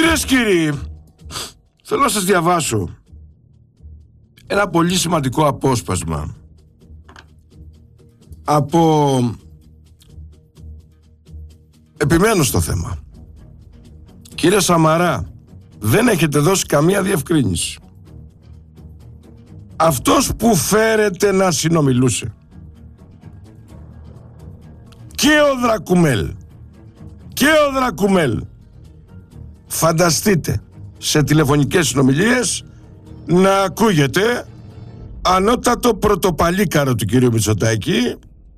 Κυρίες και κύριοι, θέλω να σας διαβάσω ένα πολύ σημαντικό απόσπασμα από... Επιμένω στο θέμα. Κύριε Σαμαρά, δεν έχετε δώσει καμία διευκρίνηση. Αυτός που φέρεται να συνομιλούσε και ο Δρακουμέλ, φανταστείτε σε τηλεφωνικές συνομιλίες να ακούγεται ανώτατο πρωτοπαλίκαρο του κυρίου Μητσοτάκη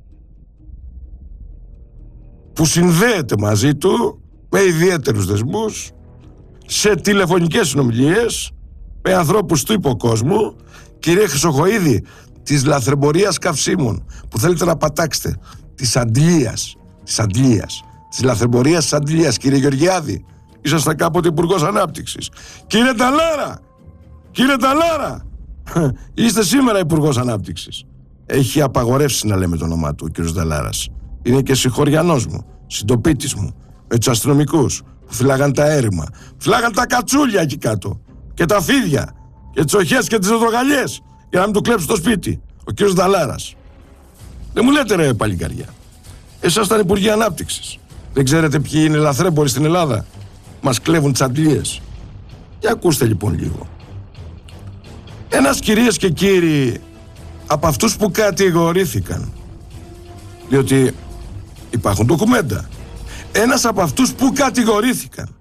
που συνδέεται μαζί του με ιδιαίτερους δεσμούς σε τηλεφωνικές συνομιλίες με ανθρώπους του υποκόσμου. Κύριε Χρυσοχοΐδη, της λαθρεμπορίας καυσίμων που θέλετε να πατάξετε, της αντλίας, της λαθρεμπορίας της αντλίας, κύριε Γεωργιάδη, ήσασταν κάποτε υπουργός ανάπτυξης. Κύριε Ταλάρα, είστε σήμερα υπουργός ανάπτυξης. Έχει απαγορεύσει να λέμε το όνομά του ο κύριος Ταλάρας. Είναι και συγχωριανός μου, συντοπίτης μου, με τους αστυνομικούς που φυλάγαν τα έρημα, φυλάγαν τα κατσούλια εκεί κάτω και τα φίδια και τις οχές και τις ροδογαλιές για να μην του κλέψουν το σπίτι. Ο κύριος Ταλάρας. Δεν μου λέτε ρε παλικαριά, εσάς ήταν υπουργοί ανάπτυξης. Δεν ξέρετε ποιοι είναι λαθρέμποροι στην Ελλάδα? Μας κλέβουν τις αντλίες. Για ακούστε λοιπόν λίγο. Ένας, κυρίες και κύριοι, από αυτούς που κατηγορήθηκαν, διότι υπάρχουν ντοκουμέντα, ένας από αυτούς που κατηγορήθηκαν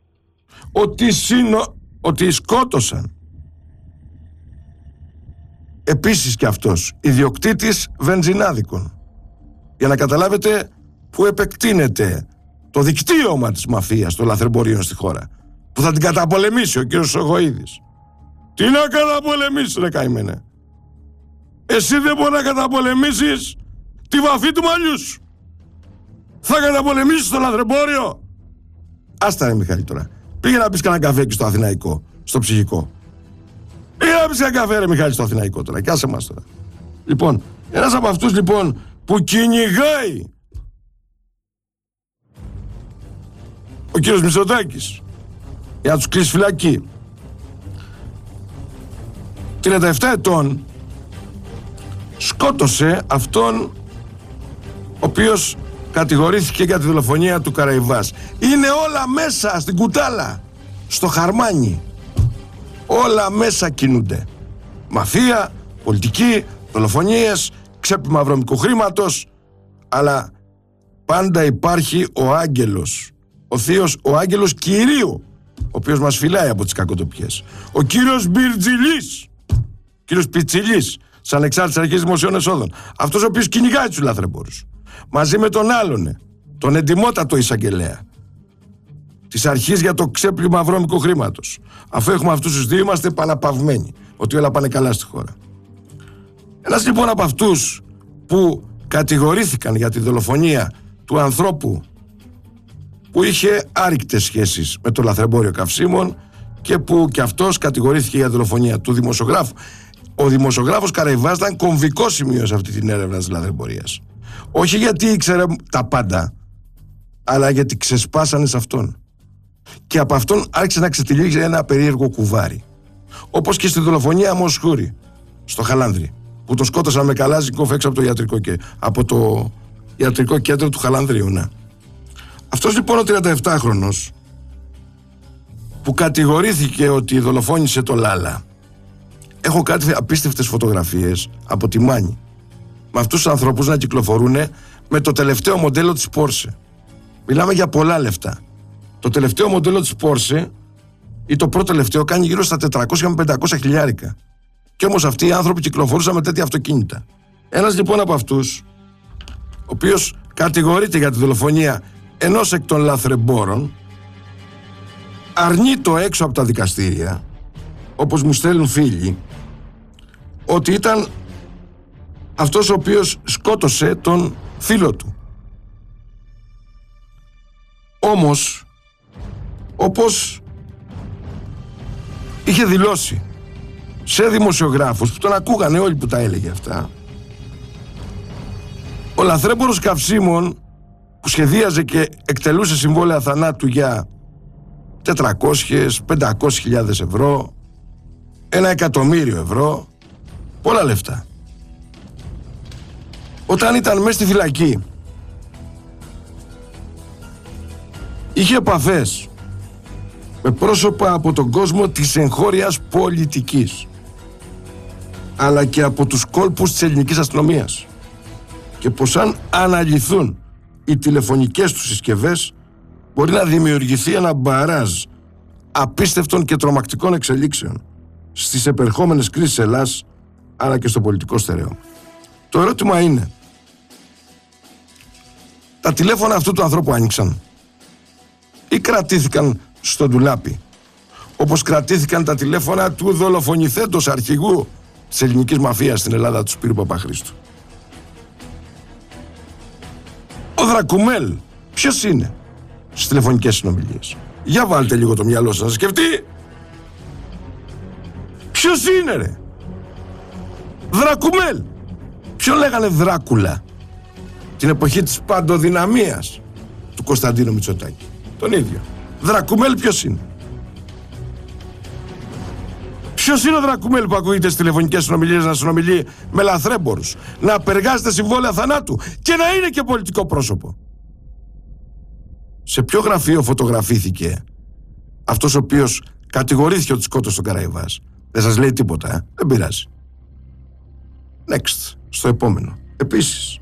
ότι σκότωσαν επίσης και αυτός ιδιοκτήτης βενζινάδικων, για να καταλάβετε που επεκτείνεται το δικτύωμα της μαφίας των λαθρεμπορίων στη χώρα, που θα την καταπολεμήσει ο κύριος Χρυσοχοΐδης. Τι να καταπολεμήσεις ρε καημένε? Εσύ δεν μπορεί να καταπολεμήσεις τη βαφή του μαλλιού σου. Θα καταπολεμήσεις το λαθρεμπόριο? Άστα ρε Μιχάλη τώρα. Πήγε να πεις κανένα καφέ εκεί στο Αθηναϊκό, στο ψυχικό. Πήγε να πεις κανένα καφέ ρε Μιχάλη στο Αθηναϊκό τώρα. Και άσε μας τώρα. Λοιπόν, ένας από αυτούς λοιπόν που κυνηγάει ο κύριος Μητσοτάκης για να τους κλείσει φυλακή, 37 ετών, σκότωσε αυτόν ο οποίος κατηγορήθηκε για τη δολοφονία του Καραϊβάς. Είναι όλα μέσα στην κουτάλα, στο χαρμάνι. Όλα μέσα κινούνται. Μαφία, πολιτική, δολοφονίες, ξέπλυμα βρώμικου χρήματος. Αλλά πάντα υπάρχει ο άγγελος, ο θείος, ο άγγελος Κυρίου, ο οποίος μας φυλάει από τις κακοτοπιές. Ο κύριος Μπυρτζιλής, κύριος Πιτσιλής, της Ανεξάρτητης Αρχής Δημοσίων Εσόδων. Αυτός ο οποίος κυνηγάει τους λαθρεμπόρους. Μαζί με τον άλλον, τον εντιμότατο εισαγγελέα της αρχής για το ξέπλυμα βρώμικου χρήματος. Αφού έχουμε αυτούς τους δύο, είμαστε παναπαυμένοι ότι όλα πάνε καλά στη χώρα. Ένας λοιπόν από αυτούς που κατηγορήθηκαν για τη δολοφονία του ανθρώπου που είχε άρρηκτες σχέσεις με το λαθρεμπόριο καυσίμων και που και αυτός κατηγορήθηκε για τη δολοφονία του δημοσιογράφου. Ο δημοσιογράφος Καραϊβάς ήταν κομβικό σημείο σε αυτή την έρευνα της λαθρεμπορίας. Όχι γιατί ήξερε τα πάντα, αλλά γιατί ξεσπάσανε σε αυτόν. Και από αυτόν άρχισε να ξετυλίγει ένα περίεργο κουβάρι. Όπως και στη δολοφονία Μοσχούρη, στο Χαλάνδρι, που το σκότωσαν με καλάζικοφ έξω από το ιατρικό κέντρο του Χαλανδρίου. Ναι. Αυτός λοιπόν ο 37χρονος που κατηγορήθηκε ότι δολοφόνησε το Λάλα, έχω κάτι απίστευτες φωτογραφίες από τη Μάνη με αυτούς τους ανθρώπους να κυκλοφορούν με το τελευταίο μοντέλο της Porsche. Μιλάμε για πολλά λεφτά. Το τελευταίο μοντέλο της Porsche ή το πρώτο τελευταίο κάνει γύρω στα 400 με 500 χιλιάρικα. Και όμως αυτοί οι άνθρωποι κυκλοφορούσαν με τέτοια αυτοκίνητα. Ένας λοιπόν από αυτούς, ο οποίος κατηγορείται για τη δολοφονία ενός εκ των λαθρεμπόρων, αρνεί το έξω από τα δικαστήρια, όπως μου στέλνουν φίλοι, ότι ήταν αυτός ο οποίος σκότωσε τον φίλο του. Όμως, όπως είχε δηλώσει σε δημοσιογράφους που τον ακούγανε όλοι που τα έλεγε αυτά, ο λαθρέμπορος καυσίμων που σχεδίαζε και εκτελούσε συμβόλαια θανάτου για 400-500.000 ευρώ, 1.000.000 ευρώ, πολλά λεφτά. Όταν ήταν μέσα στη φυλακή, είχε επαφές με πρόσωπα από τον κόσμο της εγχώριας πολιτικής, αλλά και από τους κόλπους της ελληνικής αστυνομίας, και πως αν αναλυθούν οι τηλεφωνικές τους συσκευές μπορεί να δημιουργηθεί ένα μπαράζ απίστευτων και τρομακτικών εξελίξεων στις επερχόμενες κρίσεις Ελλάδας, αλλά και στο πολιτικό στερέο. Το ερώτημα είναι, τα τηλέφωνα αυτού του ανθρώπου άνοιξαν ή κρατήθηκαν στο ντουλάπι, όπως κρατήθηκαν τα τηλέφωνα του δολοφονηθέντος αρχηγού της ελληνικής μαφίας στην Ελλάδα, του Σπύρου Παπαχρήστου? Ο Δρακουμέλ ποιος είναι στις τηλεφωνικές συνομιλίες? Για βάλτε λίγο το μυαλό σας να σκεφτεί. Ποιος είναι, ρε? Δρακουμέλ. Ποιον λέγανε Δράκουλα την εποχή της παντοδυναμίας του Κωνσταντίνου Μητσοτάκη? Τον ίδιο. Δρακουμέλ ποιος είναι? Ποιος είναι ο Δρακουμέλ που ακούγεται στις τηλεφωνικές συνομιλίες να συνομιλεί με λαθρέμπορους, να απεργάζεται συμβόλαια θανάτου και να είναι και πολιτικό πρόσωπο? Σε ποιο γραφείο φωτογραφήθηκε αυτός ο οποίος κατηγορήθηκε ότι σκότωσε τον Καραϊβάς? Δεν σας λέει τίποτα, δεν πειράζει. Next, στο επόμενο. Επίσης,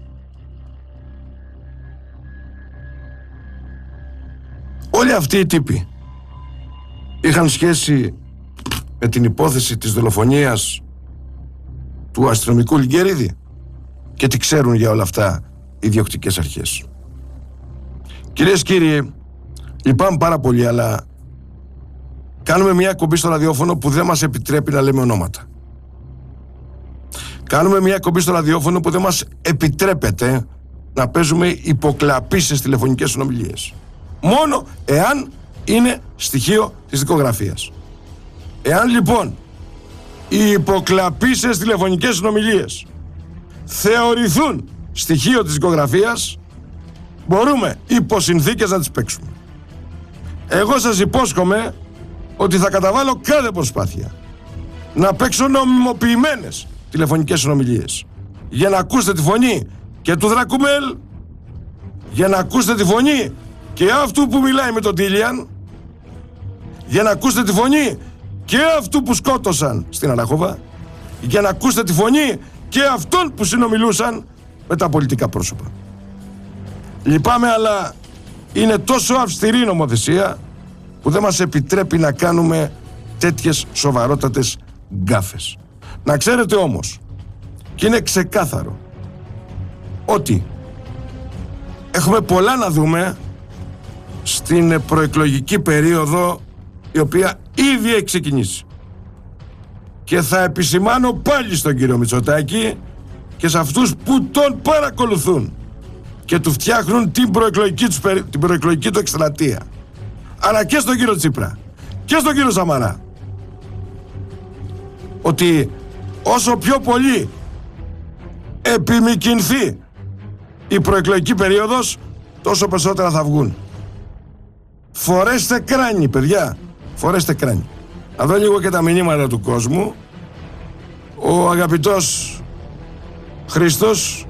όλοι αυτοί οι τύποι είχαν σχέση με την υπόθεση της δολοφονίας του αστυνομικού Λιγκερίδη, και τι ξέρουν για όλα αυτά οι διοκτικές αρχές? Κυρίες και κύριοι, λυπάμαι πάρα πολύ, αλλά κάνουμε μια εκπομπή στο ραδιόφωνο που δεν μας επιτρέπει να λέμε ονόματα. Κάνουμε μια εκπομπή στο ραδιόφωνο που δεν μας επιτρέπεται να παίζουμε υποκλαπείς τηλεφωνικές συνομιλίες. Μόνο εάν είναι στοιχείο της δικογραφίας. Εάν λοιπόν οι υποκλαπείς τηλεφωνικές συνομιλίες θεωρηθούν στοιχείο της δικογραφίας, μπορούμε υπό συνθήκες να τις παίξουμε. Εγώ σας υπόσχομαι ότι θα καταβάλω κάθε προσπάθεια να παίξω νομιμοποιημένες τηλεφωνικές συνομιλίες, για να ακούσετε τη φωνή και του Δρακουμέλ, για να ακούσετε τη φωνή και αυτού που μιλάει με τον Τίλιαν, για να ακούσετε τη φωνή και αυτού που σκότωσαν στην Αραχόβα, για να ακούσετε τη φωνή και αυτών που συνομιλούσαν με τα πολιτικά πρόσωπα. Λυπάμαι, αλλά είναι τόσο αυστηρή η νομοθεσία που δεν μας επιτρέπει να κάνουμε τέτοιες σοβαρότατες γκάφες. Να ξέρετε όμως, και είναι ξεκάθαρο, ότι έχουμε πολλά να δούμε στην προεκλογική περίοδο, η οποία ήδη έχει ξεκινήσει. Και θα επισημάνω πάλι στον κύριο Μητσοτάκη και σε αυτούς που τον παρακολουθούν και του φτιάχνουν την προεκλογική του εκστρατεία, αλλά και στον κύριο Τσίπρα και στον κύριο Σαμαρά, ότι όσο πιο πολύ επιμικρυνθεί η προεκλογική περίοδος, τόσο περισσότερα θα βγουν. Φορέστε κράνη, παιδιά, φορέστε κράνη. Να δω λίγο και τα μηνύματα του κόσμου. Ο αγαπητός Χρήστος,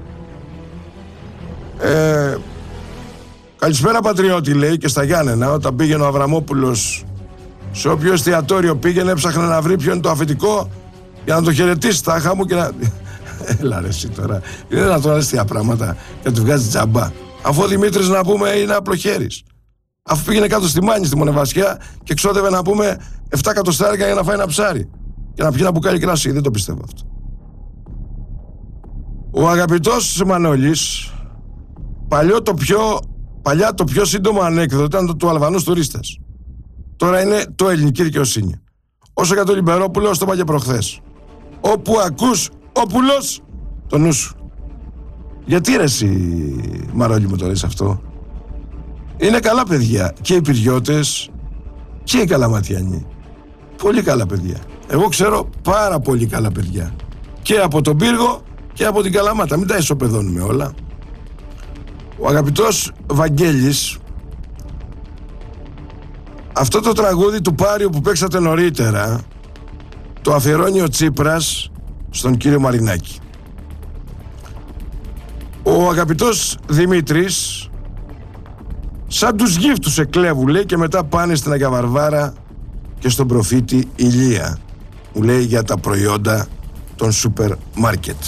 καλησπέρα πατριώτη, λέει, και στα Γιάννενα, όταν πήγαινε ο Αβραμόπουλος σε όποιο εστιατόριο πήγαινε, έψαχνε να βρει ποιο είναι το αφεντικό για να το χαιρετήσει τάχα μου και να... Έλα ρε εσύ τώρα, είναι να το λες τέτοια πράγματα και να του βγάζει τζαμπά. Αφού ο Δημήτρης, να πούμε, είναι απλοχέρης. Αφού πήγαινε κάτω στη Μάνη, στη Μονεβασιά, και ξόδευε, να πούμε, 7 εκατοστάρικα για να φάει ένα ψάρι και να πιει ένα μπουκάλι κρασί. Δεν το πιστεύω αυτό. Ο αγαπητός Μανώλης, παλιά το πιο σύντομο ανέκδοτο ήταν το του Αλβανούς τουρίστας. Τώρα είναι το ελληνική δικαιοσύνη. Όσο για τον Λιμπερόπουλο, το είπα και προχθές. Όπου ακούς όπουλος, το νου σου. Γιατί ρε εσύ, Μαρόλη, μου το λες αυτό? Είναι καλά παιδιά και οι Πυριώτες και οι Καλαματιανοί. Πολύ καλά παιδιά. Εγώ ξέρω πάρα πολύ καλά παιδιά. Και από τον Πύργο και από την Καλαμάτα. Μην τα ισοπεδώνουμε όλα. Ο αγαπητός Βαγγέλης Αυτό το τραγούδι του Πάριου που παίξατε νωρίτερα το αφιερώνει ο Τσίπρας στον κύριο Μαρινάκη. Ο αγαπητός Δημήτρης σαν τους γύφτους εκλέβου, λέει, και μετά πάνε στην Αγία Βαρβάρα και στον προφήτη Ηλία, μου λέει, για τα προϊόντα των σούπερ μάρκετ.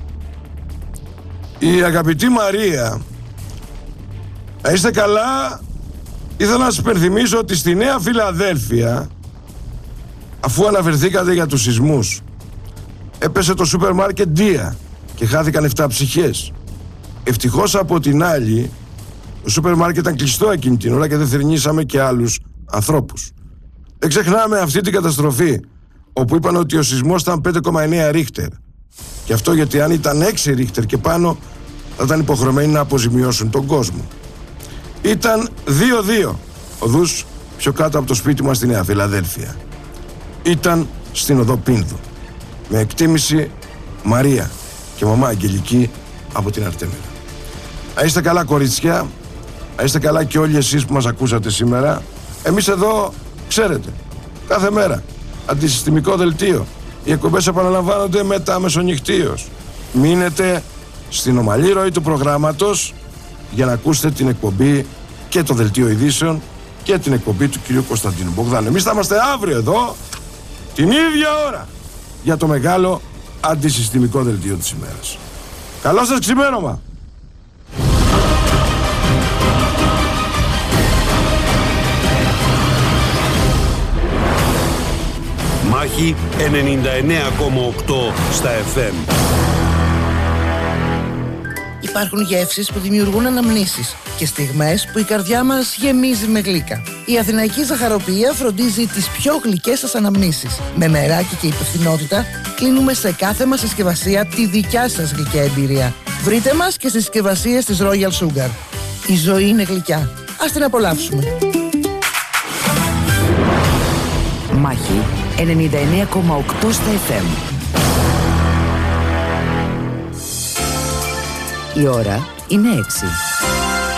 Η αγαπητή Μαρία, να είστε καλά, ήθελα να σας υπενθυμίσω ότι στη Νέα Φιλαδέλφια, αφού αναφερθήκατε για τους σεισμούς, έπεσε το σούπερ μάρκετ Ντία και χάθηκαν 7 ψυχές. Ευτυχώς από την άλλη, το σούπερ μάρκετ ήταν κλειστό εκείνη την ώρα και δεν θρηνήσαμε και άλλους ανθρώπους. Δεν ξεχνάμε αυτή την καταστροφή, όπου είπαν ότι ο σεισμός ήταν 5,9 ρίχτερ. Και αυτό γιατί αν ήταν 6 ρίχτερ και πάνω, θα ήταν υποχρεωμένοι να αποζημιώσουν τον κόσμο. Ήταν 2-2 οδούς πιο κάτω από το σπίτι μας στη Νέα Φιλαδέλφια. Ήταν στην οδό Πίνδου. Με εκτίμηση Μαρία και μαμά Αγγελική από την Αρτέμιδα. Να είστε καλά, κορίτσια. Να είστε καλά και όλοι εσείς που μας ακούσατε σήμερα. Εμείς εδώ, ξέρετε, κάθε μέρα αντισυστημικό δελτίο. Οι εκπομπές επαναλαμβάνονται μετά μεσονυχτίως. Μείνετε στην ομαλή ροή του προγράμματος για να ακούσετε την εκπομπή και το δελτίο ειδήσεων και την εκπομπή του κ. Κωνσταντίνου Μπογδάνου. Εμείς θα είμαστε αύριο εδώ την ίδια ώρα για το μεγάλο αντισυστημικό δελτίο της ημέρας. Καλό σας ξημέρωμα! Μάχη 99,8 στα FM. Υπάρχουν γεύσεις που δημιουργούν αναμνήσεις και στιγμές που η καρδιά μας γεμίζει με γλύκα. Η Αθηναϊκή Ζαχαροποιία φροντίζει τις πιο γλυκές σας αναμνήσεις. Με μεράκι και υπευθυνότητα κλείνουμε σε κάθε μας συσκευασία τη δικιά σας γλυκιά εμπειρία. Βρείτε μας και στις συσκευασίες της Royal Sugar. Η ζωή είναι γλυκιά. Ας την απολαύσουμε. Μάχη 99,8 στα FM. Η ώρα είναι 6.